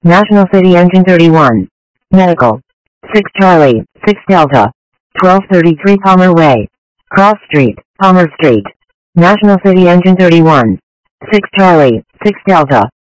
National City Engine 31. Medical. 6 Charlie, 6 Delta. 1233 Palmer Way. Cross Street, Palmer Street. National City Engine 31. 6 Charlie, 6 Delta.